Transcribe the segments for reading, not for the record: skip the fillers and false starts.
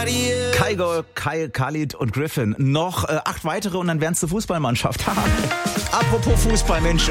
Kaigo, Kai, Khalid und Griffin. Noch 8 weitere und dann wären's eine Fußballmannschaft. Apropos Fußball, Mensch.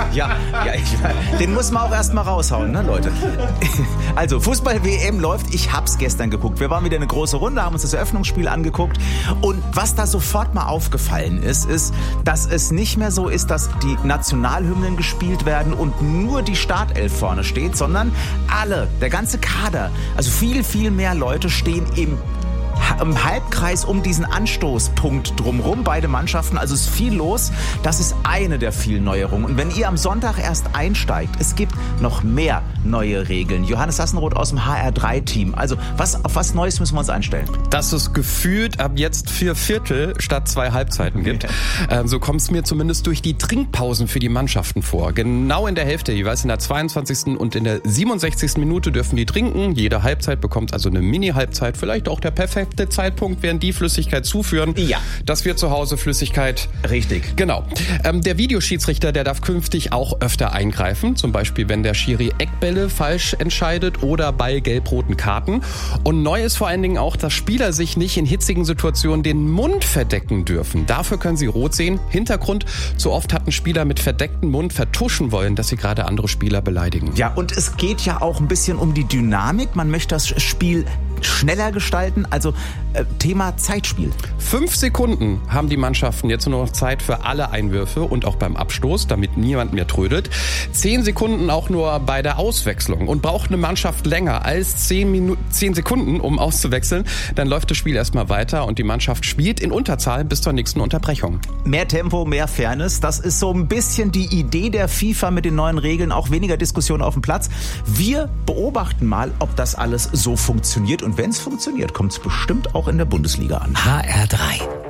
Den muss man auch erstmal raushauen, ne, Leute? Also, Fußball-WM läuft. Ich hab's gestern geguckt. Wir waren wieder eine große Runde, haben uns das Eröffnungsspiel angeguckt. Und was da sofort mal aufgefallen ist, dass es nicht mehr so ist, dass die Nationalhymnen gespielt werden und nur die Startelf vorne steht, sondern alle, der ganze Kader, also viel, viel mehr Leute stehen im Halbkreis um diesen Anstoßpunkt drumherum, beide Mannschaften, also ist viel los. Das ist eine der vielen Neuerungen. Und wenn ihr am Sonntag erst einsteigt, es gibt noch mehr neue Regeln. Johannes Sassenroth aus dem HR3-Team. Also auf was Neues müssen wir uns einstellen? Dass es gefühlt ab jetzt 4 Viertel statt 2 Halbzeiten gibt. So kommt es mir zumindest durch die Trinkpausen für die Mannschaften vor. Genau in der Hälfte, jeweils in der 22. und in der 67. Minute dürfen die trinken. Jede Halbzeit bekommt also eine Mini-Halbzeit. Vielleicht auch der perfekte Zeitpunkt, während die Flüssigkeit zuführen. Ja. Dass wir zu Hause Flüssigkeit... Richtig. Genau. Der Videoschiedsrichter, der darf künftig auch öfter eingreifen. Zum Beispiel, wenn der Schiri Eckbälle falsch entscheidet oder bei gelb-roten Karten. Und neu ist vor allen Dingen auch, dass Spieler sich nicht in hitzigen Situationen den Mund verdecken dürfen. Dafür können sie rot sehen. Hintergrund, zu oft hatten Spieler mit verdecktem Mund vertuschen wollen, dass sie gerade andere Spieler beleidigen. Ja, und es geht ja auch ein bisschen um die Dynamik. Man möchte das Spiel schneller gestalten, also Thema Zeitspiel. 5 Sekunden haben die Mannschaften jetzt nur noch Zeit für alle Einwürfe und auch beim Abstoß, damit niemand mehr trödelt. 10 Sekunden auch nur bei der Auswechslung. Und braucht eine Mannschaft länger als 10 Sekunden, um auszuwechseln, dann läuft das Spiel erstmal weiter und die Mannschaft spielt in Unterzahl bis zur nächsten Unterbrechung. Mehr Tempo, mehr Fairness, das ist so ein bisschen die Idee der FIFA mit den neuen Regeln, auch weniger Diskussion auf dem Platz. Wir beobachten mal, ob das alles so funktioniert. Und wenn es funktioniert, kommt es bestimmt auch in der Bundesliga an. HR3